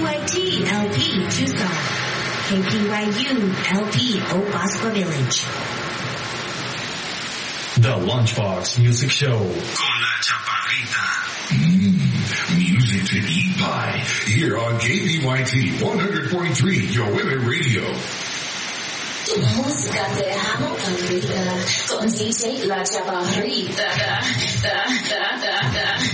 KPYT LP Tucson. KPYU LP Opascua Village. The Lunchbox Music Show. Con la Chaparrita. Music to eat by. Here on KPYT 100.3, Your Women Radio. Tu música te dejamos con DJ La Chaparrita.